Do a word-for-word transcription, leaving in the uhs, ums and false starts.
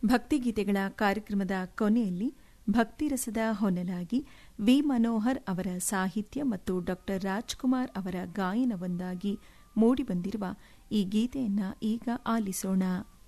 ಭಕ್ತಿಗೀತೆಗಳ ಕಾರ್ಯಕ್ರಮದ ಕೊನೆಯಲ್ಲಿ ಭಕ್ತಿರಸದ ಹೊನಲಾಗಿ ವಿ ಮನೋಹರ್ ಅವರ ಸಾಹಿತ್ಯ ಮತ್ತು ಡಾ ರಾಜ್ಕುಮಾರ್ ಅವರ ಗಾಯನವೊಂದಾಗಿ ಮೂಡಿಬಂದಿರುವ ಈ ಗೀತೆಯನ್ನ ಈಗ ಆಲಿಸೋಣ.